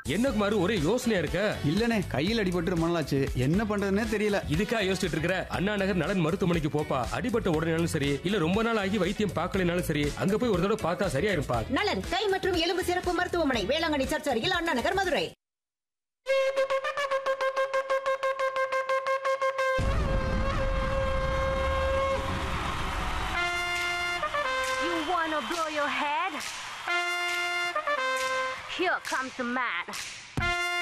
என்ன குமார் ஒரே யோசனையா இருக்க? இல்லனே, கையில் அடிபட்டு ரொம்ப நாளாச்சு. என்ன பண்றதுன்னே தெரியல. இதுக்கா யோசிச்சுட்டு இருக்கிற? அண்ணா நகர் நலன் மருத்துவமனைக்கு போப்பா. அடிபட்ட உடனேனாலும் சரி, இல்ல ரொம்ப நாள் ஆகி வைத்தியம் பார்க்கலனாலும் சரி, அங்க போய் ஒரு தடவை பார்த்தா சரியா இருப்பா. நலன் கை மற்றும் எலும்பு சிறப்பு மருத்துவமனை, வேளாங்கண்ணி சர்ச் அருகில், Anna Nagar, Madurai. Blow your head. Here comes the man.